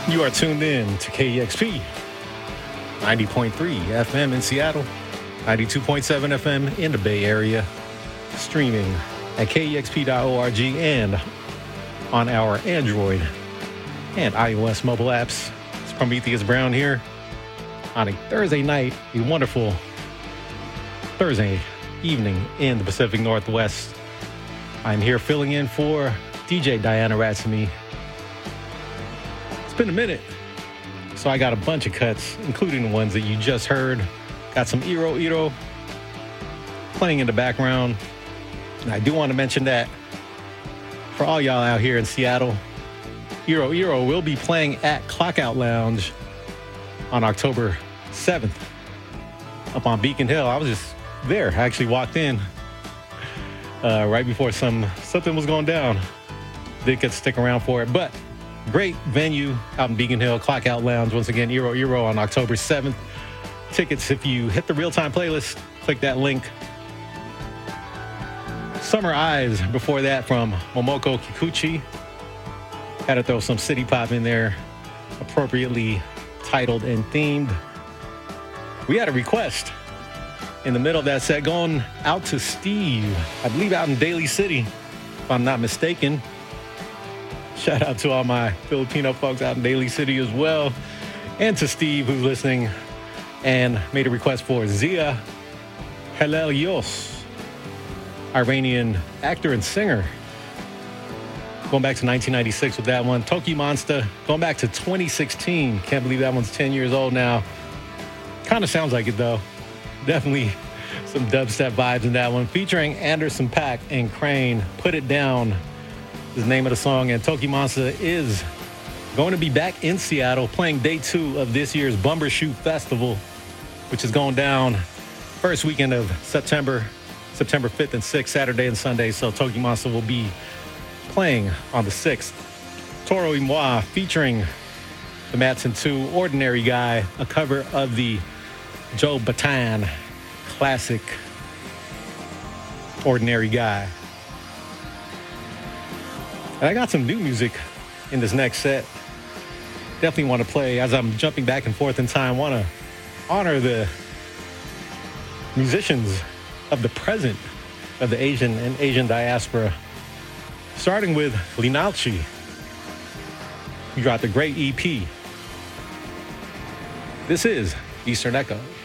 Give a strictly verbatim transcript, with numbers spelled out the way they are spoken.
You are tuned in to K E X P, ninety point three F M in Seattle, ninety-two point seven F M in the Bay Area, streaming at K E X P dot org and on our Android and iOS mobile apps. It's Prometheus Brown here on a Thursday night, a wonderful Thursday evening in the Pacific Northwest. I'm here filling in for D J Diana Ratsamy. It's been a minute, so I got a bunch of cuts, including the ones that you just heard. Got some Iro Iro playing in the background. And I do want to mention that for all y'all out here in Seattle, Iro Iro will be playing at Clockout Lounge on October seventh up on Beacon Hill. I was just there. I actually walked in uh, right before some something was going down. Didn't get to stick around for it, but great venue out in Beacon Hill, Clockout Lounge. Once again, Iro Iro on October seventh. Tickets, if you hit the real-time playlist, click that link. Summer Eyes before that from Momoko Kikuchi. Had to throw some city pop in there, appropriately titled and themed. We had a request in the middle of that set going out to Steve, I believe out in Daly City, if I'm not mistaken. Shout out to all my Filipino folks out in Daly City as well, and to Steve who's listening and made a request for Zia Helelios, Iranian actor and singer. Going back to nineteen ninety-six with that one. Toki Monster, going back to twenty sixteen. Can't believe that one's ten years old now. Kind of sounds like it though. Definitely some dubstep vibes in that one. Featuring Anderson .Paak and Crane. Put It Down is the name of the song. And Toki Monster is going to be back in Seattle playing day two of this year's Bumbershoot Festival, which is going down first weekend of September, September fifth and sixth, Saturday and Sunday. So Toki Monster will be playing on the sixth. Toro y Moi featuring the Matson two, Ordinary Guy, a cover of the Joe Bataan classic Ordinary Guy. And I got some new music in this next set. Definitely want to play, as I'm jumping back and forth in time, want to honor the musicians of the present of the Asian and Asian diaspora. Starting with Linalchi. He dropped a great E P. This is Eastern Echo.